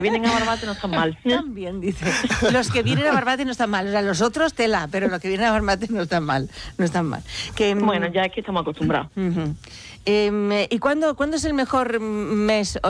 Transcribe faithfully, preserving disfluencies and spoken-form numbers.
Vienen a Barbate no están mal. También, dice. Los que vienen a Barbate no están mal. O sea, los otros tela, pero los que vienen a Barbate no están mal. No están mal. Que, bueno, ya es que estamos acostumbrados. Uh-huh. eh, ¿Y cuándo, cuándo es el mejor mes